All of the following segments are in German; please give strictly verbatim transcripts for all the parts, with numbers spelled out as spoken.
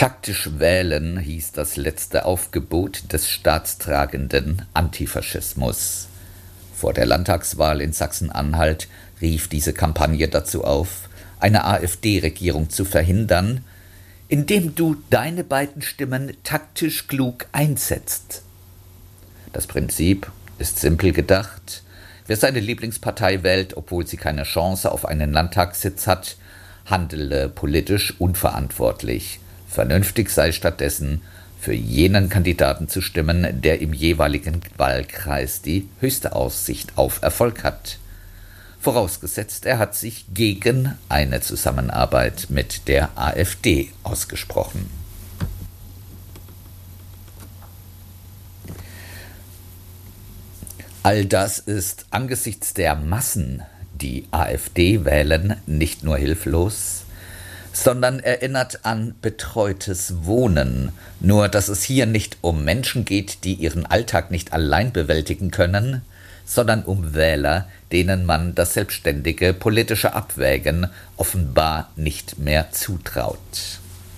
Taktisch wählen hieß das letzte Aufgebot des staatstragenden Antifaschismus. Vor der Landtagswahl in Sachsen-Anhalt rief diese Kampagne dazu auf, eine AfD-Regierung zu verhindern, indem du deine beiden Stimmen taktisch klug einsetzt. Das Prinzip ist simpel gedacht. Wer seine Lieblingspartei wählt, obwohl sie keine Chance auf einen Landtagssitz hat, handele politisch unverantwortlich. Vernünftig sei stattdessen, für jenen Kandidaten zu stimmen, der im jeweiligen Wahlkreis die höchste Aussicht auf Erfolg hat. Vorausgesetzt, er hat sich gegen eine Zusammenarbeit mit der AfD ausgesprochen. All das ist angesichts der Massen, die AfD wählen, nicht nur hilflos, sondern erinnert an betreutes Wohnen, nur dass es hier nicht um Menschen geht, die ihren Alltag nicht allein bewältigen können, sondern um Wähler, denen man das selbstständige politische Abwägen offenbar nicht mehr zutraut.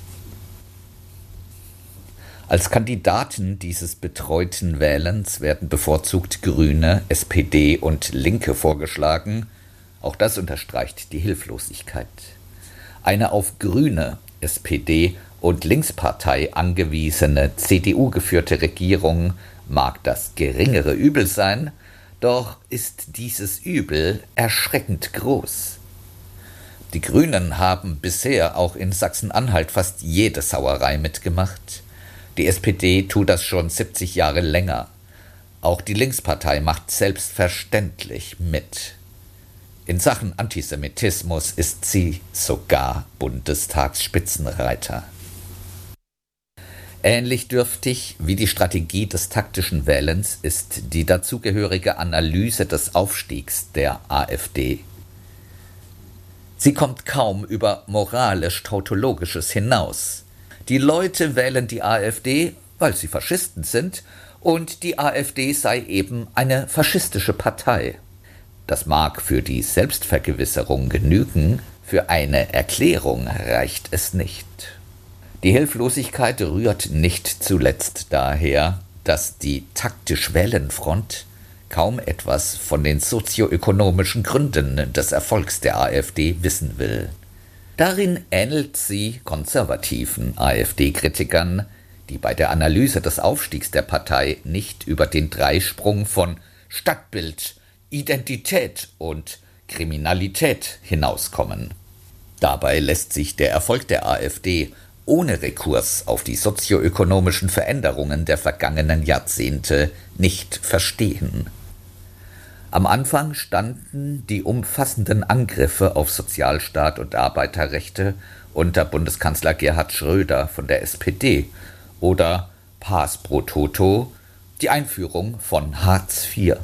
Als Kandidaten dieses betreuten Wählens werden bevorzugt Grüne, S P D und Linke vorgeschlagen. Auch das unterstreicht die Hilflosigkeit. Eine auf Grüne, S P D und Linkspartei angewiesene C D U-geführte Regierung mag das geringere Übel sein, doch ist dieses Übel erschreckend groß. Die Grünen haben bisher auch in Sachsen-Anhalt fast jede Sauerei mitgemacht. Die S P D tut das schon siebzig Jahre länger. Auch die Linkspartei macht selbstverständlich mit. In Sachen Antisemitismus ist sie sogar Bundestagsspitzenreiter. Ähnlich dürftig wie die Strategie des taktischen Wählens ist die dazugehörige Analyse des Aufstiegs der AfD. Sie kommt kaum über moralisch-tautologisches hinaus. Die Leute wählen die AfD, weil sie Faschisten sind, und die AfD sei eben eine faschistische Partei. Das mag für die Selbstvergewisserung genügen, für eine Erklärung reicht es nicht. Die Hilflosigkeit rührt nicht zuletzt daher, dass die taktisch-Wählen-Front kaum etwas von den sozioökonomischen Gründen des Erfolgs der AfD wissen will. Darin ähnelt sie konservativen AfD-Kritikern, die bei der Analyse des Aufstiegs der Partei nicht über den Dreisprung von Stadtbild, Identität und Kriminalität hinauskommen. Dabei lässt sich der Erfolg der AfD ohne Rekurs auf die sozioökonomischen Veränderungen der vergangenen Jahrzehnte nicht verstehen. Am Anfang standen die umfassenden Angriffe auf Sozialstaat und Arbeiterrechte unter Bundeskanzler Gerhard Schröder von der S P D oder Pars pro Toto, die Einführung von Hartz vier.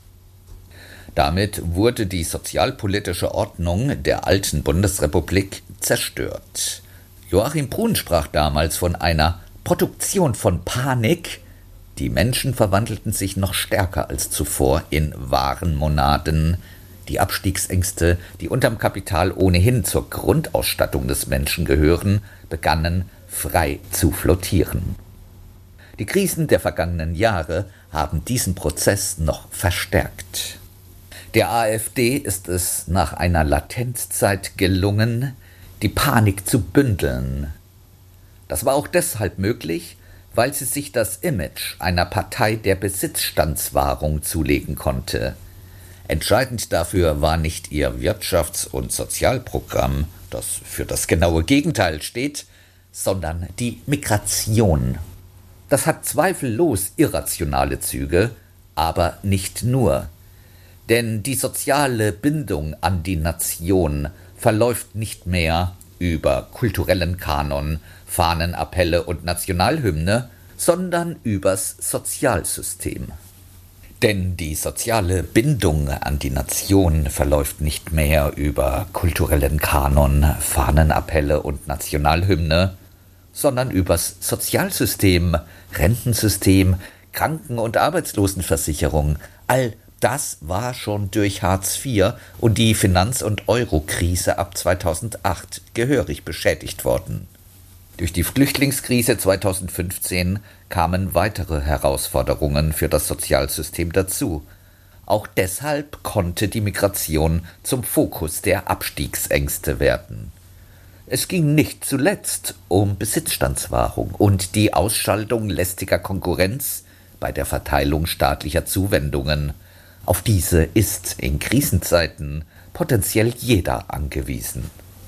Damit wurde die sozialpolitische Ordnung der alten Bundesrepublik zerstört. Joachim Brun sprach damals von einer Produktion von Panik. Die Menschen verwandelten sich noch stärker als zuvor in Warenmonaden. Die Abstiegsängste, die unterm Kapital ohnehin zur Grundausstattung des Menschen gehören, begannen frei zu flottieren. Die Krisen der vergangenen Jahre haben diesen Prozess noch verstärkt. Der AfD ist es nach einer Latenzzeit gelungen, die Panik zu bündeln. Das war auch deshalb möglich, weil sie sich das Image einer Partei der Besitzstandswahrung zulegen konnte. Entscheidend dafür war nicht ihr Wirtschafts- und Sozialprogramm, das für das genaue Gegenteil steht, sondern die Migration. Das hat zweifellos irrationale Züge, aber nicht nur. Denn die soziale Bindung an die Nation verläuft nicht mehr über kulturellen Kanon, Fahnenappelle und Nationalhymne, sondern übers Sozialsystem. Denn die soziale Bindung an die Nation verläuft nicht mehr über kulturellen Kanon, Fahnenappelle und Nationalhymne, sondern übers Sozialsystem, Rentensystem, Kranken- und Arbeitslosenversicherung. All das war schon durch Hartz vier und die Finanz- und Euro-Krise ab zweitausendacht gehörig beschädigt worden. Durch die Flüchtlingskrise zweitausendfünfzehn kamen weitere Herausforderungen für das Sozialsystem dazu. Auch deshalb konnte die Migration zum Fokus der Abstiegsängste werden. Es ging nicht zuletzt um Besitzstandswahrung und die Ausschaltung lästiger Konkurrenz bei der Verteilung staatlicher Zuwendungen. Auf diese ist in Krisenzeiten potenziell jeder angewiesen.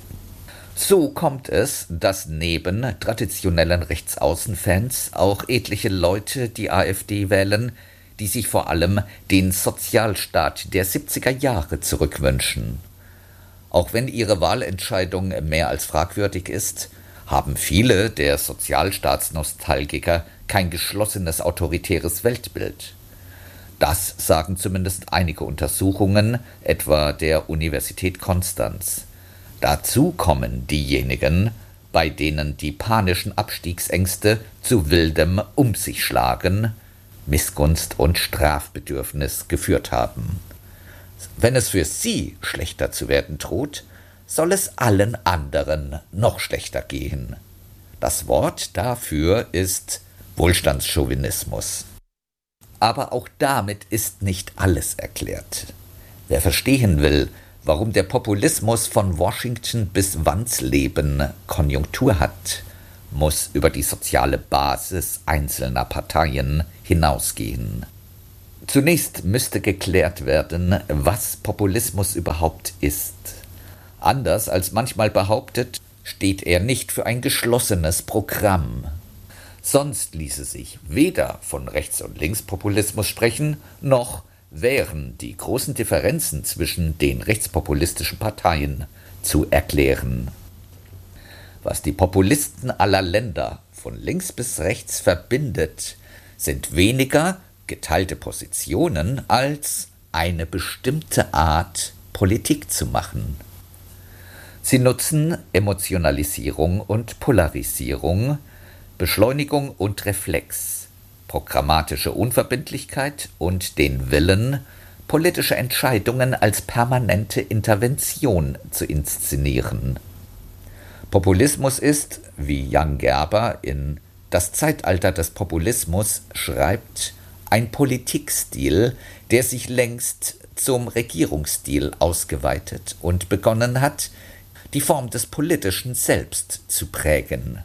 So kommt es, dass neben traditionellen Rechtsaußenfans auch etliche Leute die AfD wählen, die sich vor allem den Sozialstaat der siebziger Jahre zurückwünschen. Auch wenn ihre Wahlentscheidung mehr als fragwürdig ist, haben viele der Sozialstaatsnostalgiker kein geschlossenes autoritäres Weltbild. Das sagen zumindest einige Untersuchungen, etwa der Universität Konstanz. Dazu kommen diejenigen, bei denen die panischen Abstiegsängste zu wildem Um sich schlagen, Missgunst und Strafbedürfnis geführt haben. Wenn es für sie schlechter zu werden droht, soll es allen anderen noch schlechter gehen. Das Wort dafür ist Wohlstandschauvinismus. Aber auch damit ist nicht alles erklärt. Wer verstehen will, warum der Populismus von Washington bis Wandsleben Konjunktur hat, muss über die soziale Basis einzelner Parteien hinausgehen. Zunächst müsste geklärt werden, was Populismus überhaupt ist. Anders als manchmal behauptet, steht er nicht für ein geschlossenes Programm. Sonst ließe sich weder von Rechts- und Linkspopulismus sprechen, noch wären die großen Differenzen zwischen den rechtspopulistischen Parteien zu erklären. Was die Populisten aller Länder von links bis rechts verbindet, sind weniger geteilte Positionen als eine bestimmte Art, Politik zu machen. Sie nutzen Emotionalisierung und Polarisierung, Beschleunigung und Reflex, programmatische Unverbindlichkeit und den Willen, politische Entscheidungen als permanente Intervention zu inszenieren. Populismus ist, wie Jan Gerber in Das Zeitalter des Populismus schreibt, ein Politikstil, der sich längst zum Regierungsstil ausgeweitet und begonnen hat, die Form des politischen Selbst zu prägen.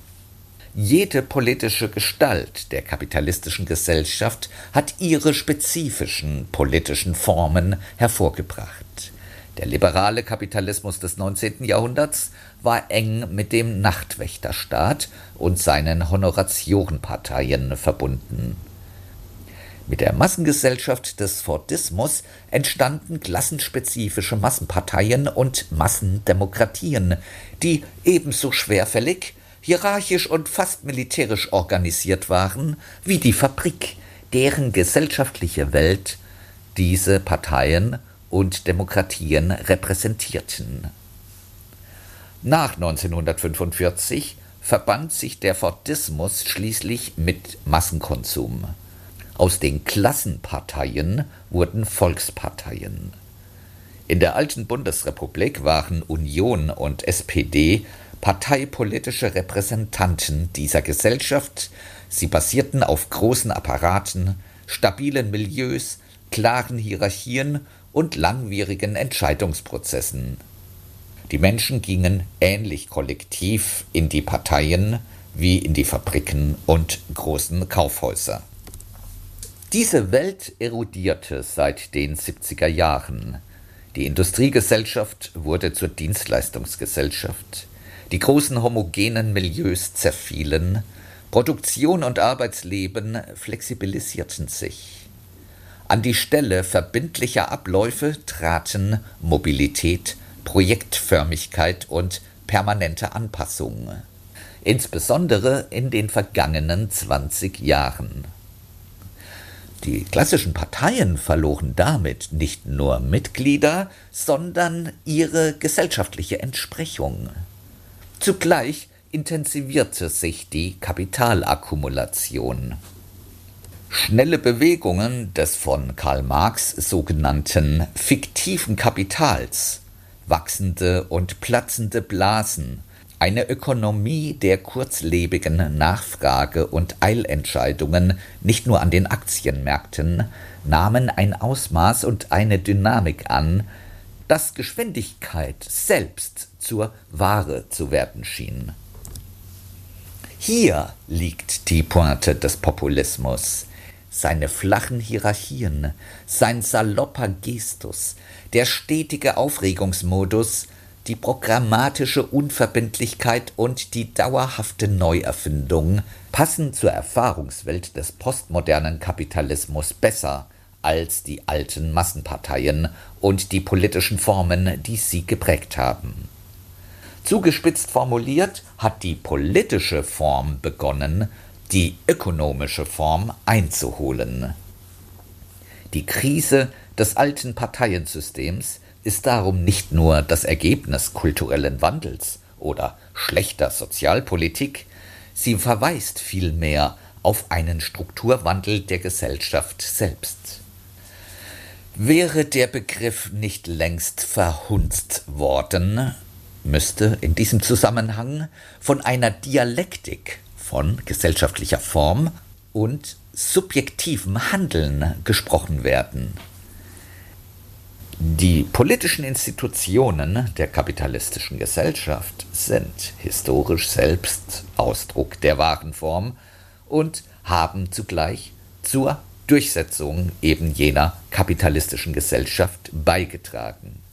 Jede politische Gestalt der kapitalistischen Gesellschaft hat ihre spezifischen politischen Formen hervorgebracht. Der liberale Kapitalismus des neunzehnten Jahrhunderts war eng mit dem Nachtwächterstaat und seinen Honoratiorenparteien verbunden. Mit der Massengesellschaft des Fordismus entstanden klassenspezifische Massenparteien und Massendemokratien, die ebenso schwerfällig, hierarchisch und fast militärisch organisiert waren wie die Fabrik, deren gesellschaftliche Welt diese Parteien und Demokratien repräsentierten. Nach neunzehnhundertfünfundvierzig verband sich der Fordismus schließlich mit Massenkonsum. Aus den Klassenparteien wurden Volksparteien. In der alten Bundesrepublik waren Union und S P D parteipolitische Repräsentanten dieser Gesellschaft. Sie basierten auf großen Apparaten, stabilen Milieus, klaren Hierarchien und langwierigen Entscheidungsprozessen. Die Menschen gingen ähnlich kollektiv in die Parteien wie in die Fabriken und großen Kaufhäuser. Diese Welt erodierte seit den siebziger Jahren. Die Industriegesellschaft wurde zur Dienstleistungsgesellschaft. Die großen homogenen Milieus zerfielen, Produktion und Arbeitsleben flexibilisierten sich. An die Stelle verbindlicher Abläufe traten Mobilität, Projektförmigkeit und permanente Anpassung, insbesondere in den vergangenen zwanzig Jahren. Die klassischen Parteien verloren damit nicht nur Mitglieder, sondern ihre gesellschaftliche Entsprechung. Zugleich intensivierte sich die Kapitalakkumulation. Schnelle Bewegungen des von Karl Marx sogenannten fiktiven Kapitals, wachsende und platzende Blasen, Eine Ökonomie der kurzlebigen Nachfrage und Eilentscheidungen, nicht nur an den Aktienmärkten, nahmen ein Ausmaß und eine Dynamik an, dass Geschwindigkeit selbst zur Ware zu werden schien. Hier liegt die Pointe des Populismus. Seine flachen Hierarchien, sein salopper Gestus, der stetige Aufregungsmodus, die programmatische Unverbindlichkeit und die dauerhafte Neuerfindung passen zur Erfahrungswelt des postmodernen Kapitalismus besser als die alten Massenparteien und die politischen Formen, die sie geprägt haben. Zugespitzt formuliert hat die politische Form begonnen, die ökonomische Form einzuholen. Die Krise des alten Parteiensystems ist darum nicht nur das Ergebnis kulturellen Wandels oder schlechter Sozialpolitik, sie verweist vielmehr auf einen Strukturwandel der Gesellschaft selbst. Wäre der Begriff nicht längst verhunzt worden, müsste in diesem Zusammenhang von einer Dialektik von gesellschaftlicher Form und subjektivem Handeln gesprochen werden. Die politischen Institutionen der kapitalistischen Gesellschaft sind historisch selbst Ausdruck der wahren Form und haben zugleich zur Durchsetzung eben jener kapitalistischen Gesellschaft beigetragen.